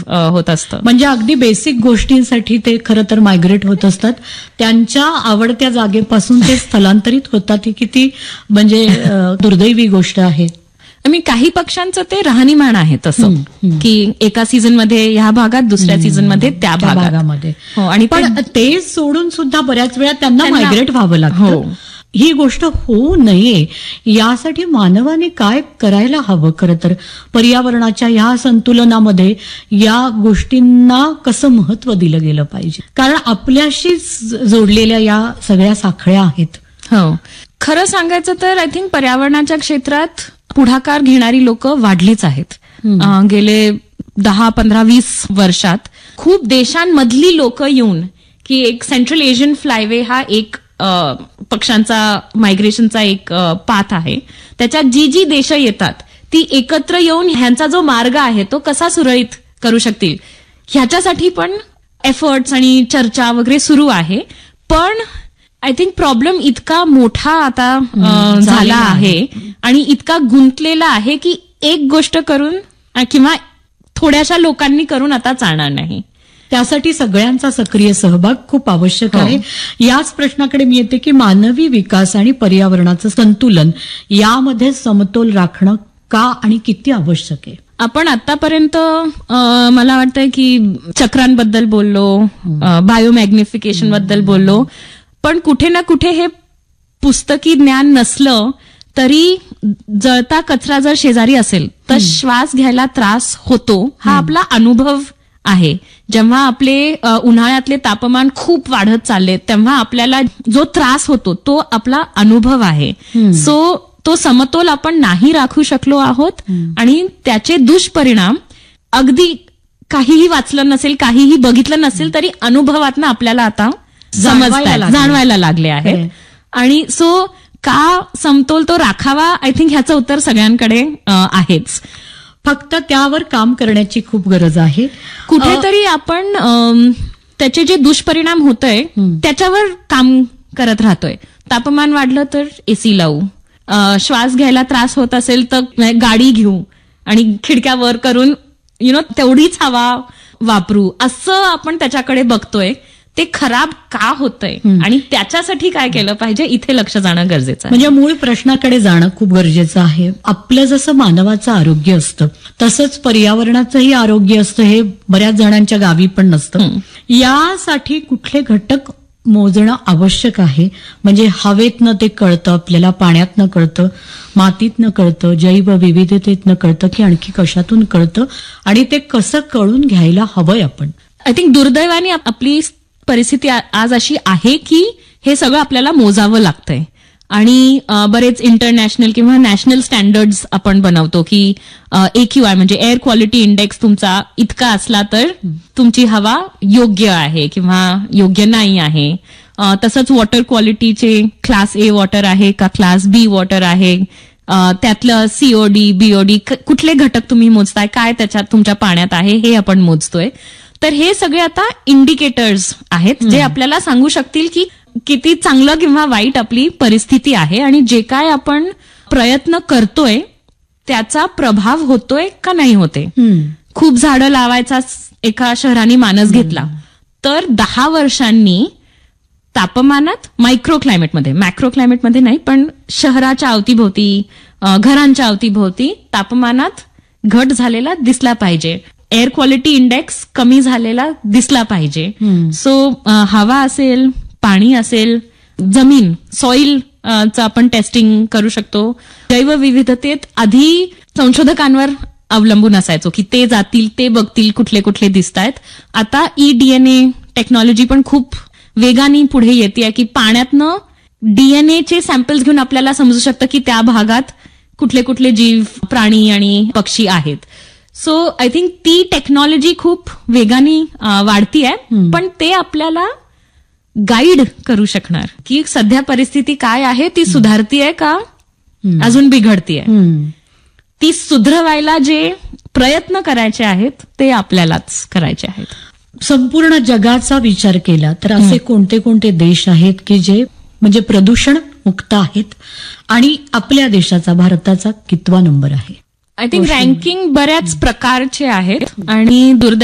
होत असतं. म्हणजे अगदी बेसिक गोष्टींसाठी ते खरं तर मायग्रेट होत असतात. त्यांच्या आवडत्या जागेपासून ते स्थलांतरित होतात. ही किती म्हणजे दुर्दैवी गोष्ट आहे. काही पक्ष्यांचं ते राहणीमान आहे तसं, की एका सीझनमध्ये ह्या भागात, दुसऱ्या सीझनमध्ये त्या भागामध्ये. हो, आणि पण ते सोडून सुद्धा बऱ्याच वेळा त्यांना मायग्रेट व्हावं लागतं. हो, ही गोष्ट होऊ नये यासाठी मानवाने काय करायला हवं? खरं तर पर्यावरणाच्या ह्या संतुलनामध्ये या गोष्टींना कसं महत्व दिलं गेलं पाहिजे? कारण आपल्याशी जोडलेल्या या सगळ्या साखळ्या आहेत. हो, खरं सांगायचं तर आय थिंक पर्यावरणाच्या क्षेत्रात पुढाकार घेणारी लोक वाढलीच आहेत. गेले 10, 15, 20 वर्षात खूप देशांमधली लोक येऊन, की एक सेंट्रल एशियन फ्लायवे हा एक पक्ष्यांचा मायग्रेशनचा एक पाथ आहे. त्याच्यात जी देश येतात ती एकत्र येऊन ह्यांचा जो मार्ग आहे तो कसा सुरळीत करू शकतील ह्याच्यासाठी पण एफर्ट्स आणि चर्चा वगैरे सुरू आहे. पण आय थिंक प्रॉब्लेम इतका मोठा आता झाला आहे आणि इतका गुंतलेला आहे की एक गोष्ट करून किंवा थोड्याशा लोकांनी करून आता चालणार नाही. त्यासाठी सगळ्यांचा सक्रिय सहभाग खूप आवश्यक आहे. याच प्रश्नाकडे मी येते की मानवी विकास आणि पर्यावरणाचं संतुलन यामध्ये समतोल राखणं का आणि किती आवश्यक आहे? आपण आतापर्यंत मला वाटतंय की चक्रांबद्दल बोललो, बायोमॅग्निफिकेशन बद्दल बोललो, पण कुठे ना कुठे हे पुस्तकी ज्ञान नसलं तरी जळता कचरा जर शेजारी असेल तर श्वास घ्यायला त्रास होतो हा आपला अनुभव आहे. जेव्हा आपले उन्हाळ्यातले तापमान खूप वाढत चालले तेव्हा आपल्याला जो त्रास होतो तो आपला अनुभव आहे. सो तो समतोल आपण नाही राखू शकलो आहोत आणि त्याचे दुष्परिणाम अगदी काहीही वाचलं नसेल, काहीही बघितलं नसेल तरी अनुभवातनं आपल्याला आता जाणवायला लागले आहेत. आणि सो का समतोल तो राखावा, आय थिंक ह्याचं उत्तर सगळ्यांकडे आहेच. फक्त त्यावर काम करण्याची खूप गरज आहे. कुठेतरी आपण त्याचे जे दुष्परिणाम होतोय त्याच्यावर काम करत राहतोय. तापमान वाढलं तर एसी लावू, श्वास घ्यायला त्रास होत असेल तर गाडी घेऊ आणि खिडक्या वर करून तेवढीच हवा वापरू, असं आपण त्याच्याकडे बघतोय. ते खराब का होतंय आणि त्याच्यासाठी काय केलं पाहिजे इथे लक्ष जाणं गरजेचं आहे. म्हणजे मूळ प्रश्नाकडे जाणं खूप गरजेचं आहे. आपलं जसं मानवाचं आरोग्य असतं तसंच पर्यावरणाचंही आरोग्य असतं, हे बऱ्याच जणांच्या गावी पण नसतं. यासाठी कुठले घटक मोजणं आवश्यक आहे? म्हणजे हवेतनं ते कळतं आपल्याला, पाण्यातनं कळतं, मातीतनं कळतं, जैवविविधतेतनं कळतं, की आणखी कशातून कळतं आणि ते कसं कळून घ्यायला हवंय आपण? आय थिंक दुर्दैवाने आपली परिस्थिती आज अशी आहे की हे सगळं आपल्याला मोजावं लागतंय आणि बरेच इंटरनॅशनल किंवा नॅशनल स्टँडर्ड्स आपण बनवतो की AQI म्हणजे एअर क्वालिटी इंडेक्स तुमचा इतका असला तर तुमची हवा योग्य आहे किंवा योग्य नाही आहे. तसंच वॉटर क्वालिटीचे क्लास A वॉटर आहे का क्लास B वॉटर आहे, त्यातलं COD, BOD कुठले घटक तुम्ही मोजताय, काय त्याच्यात तुमच्या पाण्यात आहे हे आपण मोजतोय. तर हे सगळे आता इंडिकेटर्स आहेत जे आपल्याला सांगू शकतील की किती चांगलं किंवा वाईट आपली परिस्थिती आहे आणि जे काय आपण प्रयत्न करतोय त्याचा प्रभाव होतोय का नाही होते. खूप झाडं लावायचा एका शहराने मानस घेतला तर 10 वर्षांनी तापमानात मायक्रो क्लायमेटमध्ये, मॅक्रो क्लायमेटमध्ये नाही पण शहराच्या अवतीभोवती, घरांच्या अवतीभोवती तापमानात घट झालेला दिसला पाहिजे. एअर क्वालिटी इंडेक्स कमी झालेला दिसला पाहिजे. सो हवा असेल, पाणी असेल, जमीन, सॉइल चं आपण टेस्टिंग करू शकतो. जैवविविधतेत आधी संशोधकांवर अवलंबून असायचो की ते जातील, ते बघतील कुठले कुठले दिसत आहेत. आता eDNA टेक्नॉलॉजी पण खूप वेगाने पुढे येते की पाण्यातनं DNA चे सॅम्पल्स घेऊन आपल्याला समजू शकतं की त्या भागात कुठले कुठले जीव, प्राणी आणि पक्षी आहेत. सो आय थिंक ती टेक्नॉलॉजी खूप वेगाने वाढतीये पण ते आपल्याला गाईड करू शकणार की सध्या परिस्थिती काय आहे, ती सुधारतीये का अजून बिघडतीये. ती सुधरवायला जे प्रयत्न करायचे आहेत ते आपल्यालाच करायचे आहेत. संपूर्ण जगाचा विचार केला तर असे कोणते कोणते देश आहेत की जे म्हणजे प्रदूषण मुक्त आहेत आणि आपल्या देशाचा, भारताचा कितवा नंबर आहे? आय थिंक रँकिंग बऱ्याच प्रकारचे आहेत आणि